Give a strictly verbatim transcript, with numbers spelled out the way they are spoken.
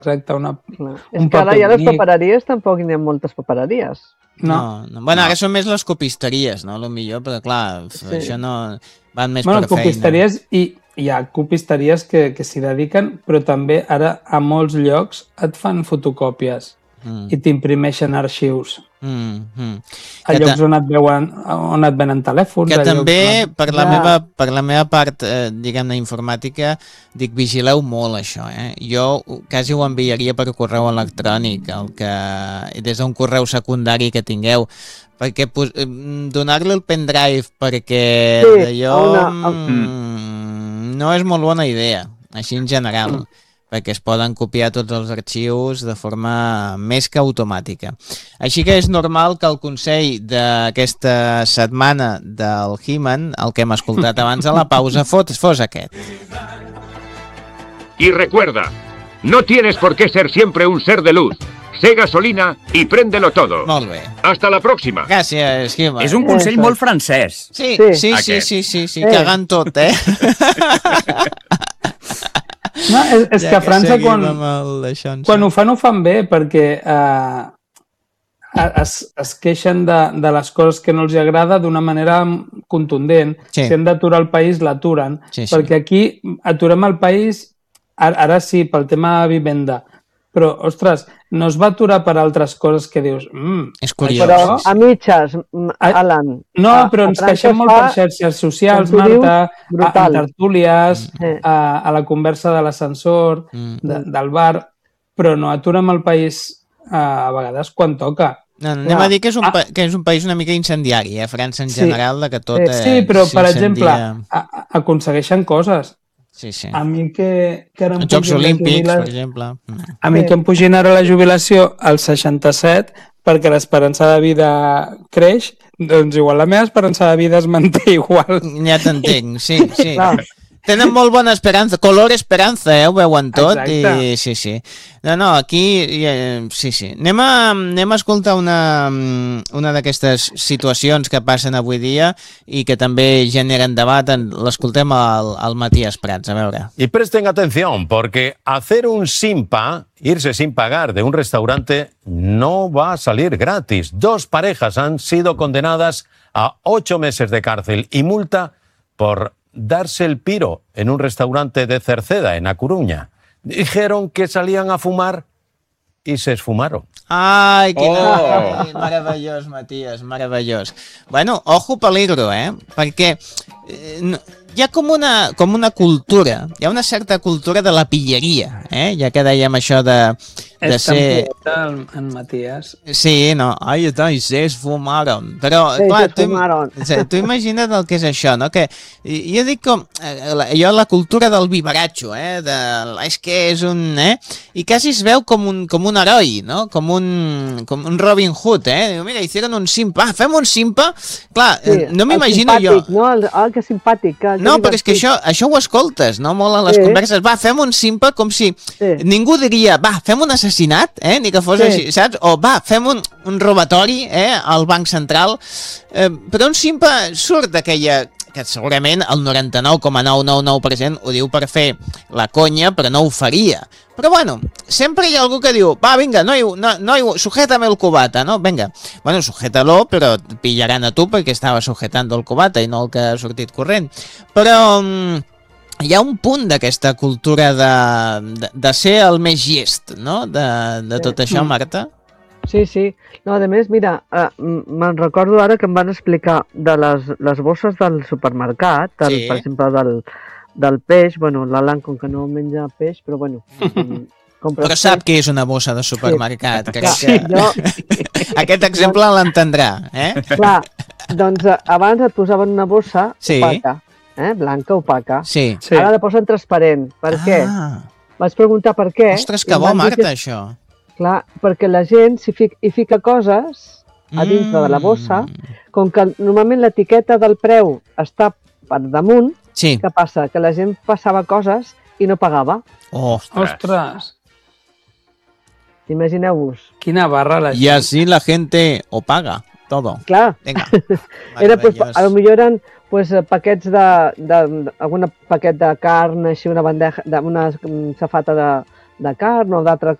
exacte, una, Clar. un És que ara paper ja les bonic. papereries tampoc n'hi ha moltes papereries. No. no, no. Bueno, ara són més les copisteries, no? Lo millor, però clar, sí. això no... Van més bueno, per feina. Copisteries, i hi ha copisteries que, que s'hi dediquen, però també ara a molts llocs et fan fotocòpies mm. i t'imprimeixen arxius. Mm, mm. A llocs on et, veuen, on et venen telèfons. Que també, on... per, la ja. meva, per la meva part, eh, diguem-ne, informàtica, dic, vigileu molt això. Eh? Jo quasi ho enviaria per correu electrònic, el que, des d'un correu secundari que tingueu, perquè donar-li el pendrive perquè sí, d'allò una... mm, no és molt bona idea, així en general. Mm. perquè es poden copiar tots els arxius de forma més que automàtica. Així que és normal que el consell d'aquesta setmana del He-Man, el que hem escoltat abans de la pausa, fos, fos aquest. Y recuerda, no tienes por qué ser siempre un ser de luz. Sé gasolina y préndelo todo. Molt bé. Hasta la próxima. Gràcies, He-Man. És un consell molt francès. Sí, sí, sí, sí, sí, sí, sí, cagant tot, eh? No, és, és ja que a França que quan, quan ho fan, ho fan bé, perquè eh, es, es queixen de, de les coses que no els agrada d'una manera contundent. Sí. Si han d'aturar el país, l'aturen. Sí, sí. Perquè aquí aturem el país, ara, ara sí, pel tema de vivenda, però, ostres, no es va aturar per altres coses que dius... Mm, és curiós. Però a mitges, Alan. No, però ens queixem molt per xarxes socials, Marta, a, a tertúlies, mm. a, a la conversa de l'ascensor, mm. de, del bar, però no aturem el país a, a vegades quan toca. No, anem no. a dir que és, un, ah. que és un país una mica incendiari, eh? França en general, sí. de que tot eh, Sí, però, per exemple, a, a, aconsegueixen coses. Sí, sí. A mi que, que ara em Jocs Olímpics, jubilació, per exemple. A mi que em pugin ara la jubilació als seixanta-set perquè l'esperança de vida creix, doncs igual la meva esperança de vida es manté igual. Ja t'entenc, sí, sí. Tenen molt bona esperança, color esperança, eh? Ho veuen tot. Exacte. I sí, sí. No, no, aquí, eh, sí, sí. Anem a, anem a escoltar una, una d'aquestes situacions que passen avui dia i que també generen debat. L'escoltem al, al Matías Prats, a veure. Y presten atención, porque hacer un simpa, irse sin pagar de un restaurante, no va a salir gratis. Dos parejas han sido condenadas a ocho meses de cárcel y multa por darse el piro en un restaurante de Cerceda, en A Coruña. Dijeron que salían a fumar i se esfumaron. Ai, quina... Oh. Meravellós, Matías, meravellós. Bueno, ojo peligro, eh? Perquè eh, hi ha com una, com una cultura, hi ha una certa cultura de la pilleria, eh? Ja que dèiem això de, de és ser... En, en Matías. Sí, no, ai, i se esfumaron. Però, sí, clar, tu, tu imagina't el que és això, no? Que jo dic com... Jo la cultura del vivaratxo, eh? De, és que és un... Eh? I quasi es veu com un, com un heroi, no? Com un, com un Robin Hood, eh? Diu, mira, hicieron un simpa. Ah, fem un simpa? Clar, sí, no m'imagino jo... No, el, el que simpàtic. Que, no, però és que això, això ho escoltes, no? Molt en les sí. converses. Va, fem un simpa com si sí. ningú diria, va, fem un assassinat, eh? Ni que fos sí. així, saps? O va, fem un, un robatori, eh? Al Banc Central. Eh, però un simpa surt d'aquella... que segurament el noranta-nou coma nou nou nou per cent ho diu per fer la conya, però no ho faria. Però bueno, sempre hi ha algú que diu, va, vinga, noi, no, noi, sujétame el cubata, no? Vinga, bueno, sujétalo, però et pillaran a tu perquè estava sujetando el cubata i no el que ha sortit corrent. Però um, hi ha un punt d'aquesta cultura de, de, de ser el més llest, no? De, de tot això, Marta. Sí, sí. No, a més, mira, eh, me'n recordo ara que em van explicar de les, les bosses del supermercat, del, sí. per exemple, del, del peix, bueno, l'Alan com que no menja peix, però bueno... Però sap que és una bossa de supermercat, sí. crec sí, que... No. Aquest exemple l'entendrà, eh? Clar, doncs abans et posaven una bossa sí. opaca, eh? Blanca, opaca. Sí. sí. Ara la posen transparent. Per ah. què? Vaig preguntar per què. Ostres, que bo, Marta, que... això. Clar, perquè la gent hi fica, hi fica coses a dintre mm. de la bossa, com que normalment l'etiqueta del preu està per damunt, sí. què passa? Que la gent passava coses i no pagava. Ostres! Ostres. Imagineu-vos. Quina barra la gent. I així la gente ho paga, todo. Clar. Venga. Era, pues, a lo millor eren pues, paquets de, de, de algun paquet de carn, així una bandeja, de, una safata de de carn o d'altra